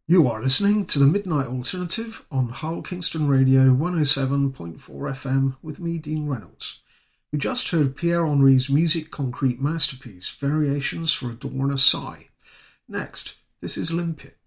You are listening to the Midnight Alternative on Hull Kingston Radio 107.4 FM with me, Dean Reynolds. We just heard Pierre Henry's music concrete masterpiece, Variations for a Dawn, a Sigh. Next, this is Limpet.